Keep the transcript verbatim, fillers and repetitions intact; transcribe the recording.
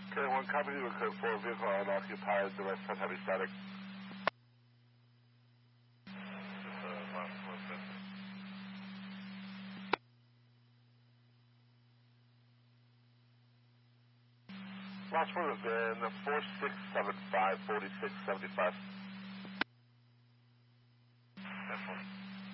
Okay, one copy to code four, vehicle unoccupied, the rest heavy static. Just, uh, last one, then. Last one is in four six seven five, forty-six seventy-five.